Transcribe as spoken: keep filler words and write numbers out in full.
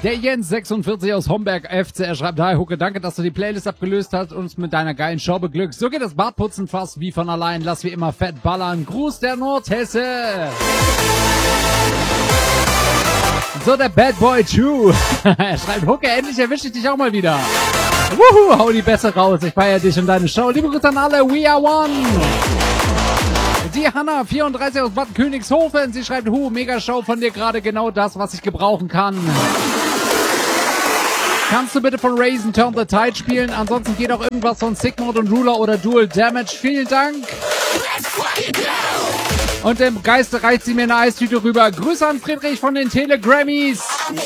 Der Jens sechsundvierzig aus Homberg F C, er schreibt, hi Hucke, danke, dass du die Playlist abgelöst hast und uns mit deiner geilen Show beglückst. So geht das Bartputzen fast wie von allein. Lass wie immer fett ballern. Gruß der Nordhesse. So, der Bad Boy zwei. Er schreibt, Hucke, endlich erwische ich dich auch mal wieder. Wuhu, hau die Bässe raus. Ich feiere dich und deine Show. Liebe Grüße an alle. We are one. Die Hanna vierunddreißig aus Bad Königshofen. Sie schreibt, hu, mega Show von dir gerade, genau das, was ich gebrauchen kann. Kannst du bitte von Raisin Turn the Tide spielen? Ansonsten geht auch irgendwas von Sigmund und Ruler oder Dual Damage. Vielen Dank. Und im Geiste reicht sie mir eine Eistüte rüber. Grüße an Friedrich von den Telegrammies.